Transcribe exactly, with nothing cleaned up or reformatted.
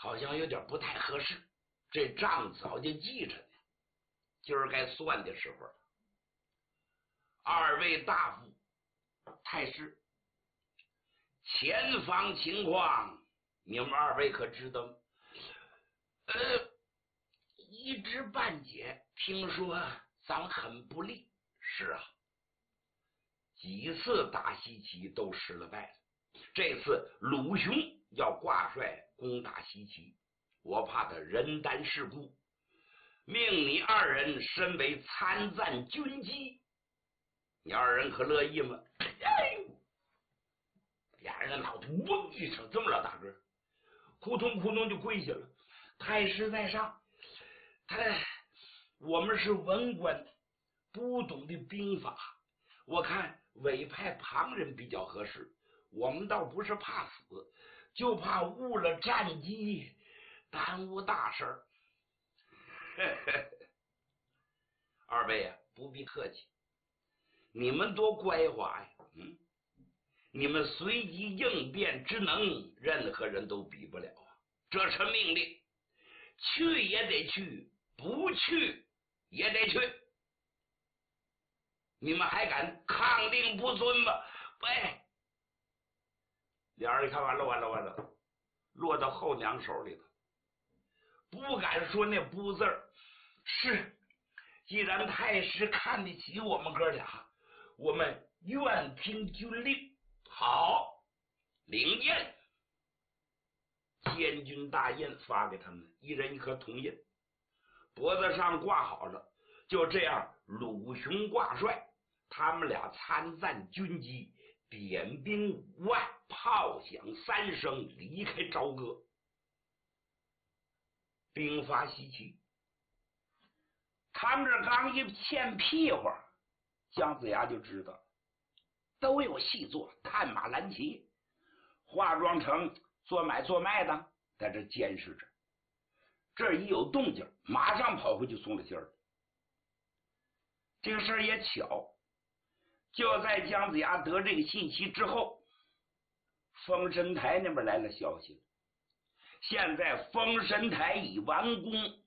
好像有点不太合适，这账早就记着呢，今儿该算的时候了。二位大夫、太师，前方情况你们二位可知道吗？呃，一知半解，听说咱很不利。是啊，几次打西岐都失了败了，这次鲁雄要挂帅攻打西岐，我怕他人单势孤，命你二人身为参赞军机，你二人可乐意吗？哎呦，俩人的脑袋嗡一声，这么老大个，扑通扑通就跪下了。太师在上，他我们是文官，不懂得兵法，我看委派旁人比较合适。我们倒不是怕死，就怕误了战机，耽误大事儿。二位啊，不必客气，你们多乖滑呀！嗯，你们随机应变之能，任何人都比不了啊！这是命令，去也得去，不去也得去。你们还敢抗令不遵吗？喂！俩人一看，完了完了完了，落到后娘手里头，不敢说那不字儿。是，既然太师看得起我们哥俩，我们愿听军令。好，领印，监军大印发给他们，一人一颗铜印，脖子上挂好了。就这样，鲁雄挂帅，他们俩参赞军机，点兵五万，炮响三声，离开朝歌，兵发西岐。他们这刚一欠屁话，姜子牙就知道都有戏做，探马蓝旗，化妆成做买做卖的，在这监视着。这一有动静，马上跑回去送了信儿。这个事儿也巧，就在姜子牙得这个信息之后，封神台那边来了消息了。现在封神台已完工，